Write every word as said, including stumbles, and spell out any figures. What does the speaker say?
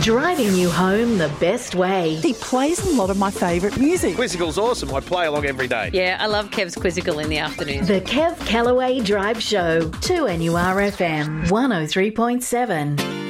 Driving you home the best way. He plays a lot of my favourite music. Quizzical's awesome. I play along every day. Yeah, I love Kev's Quizzical in the afternoon. The Kev Callaway Drive Show, two N U R F M, one oh three point seven.